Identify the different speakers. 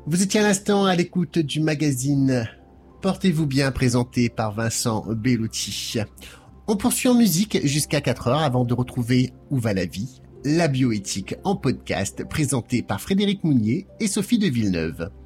Speaker 1: Vous étiez à l'instant à l'écoute du magazine Portez-vous bien, présenté par Vincent Bellotti. On poursuit en musique jusqu'à 4 heures avant de retrouver Où va la vie, la bioéthique en podcast, présenté par Frédéric Mounier et Sophie de Villeneuve.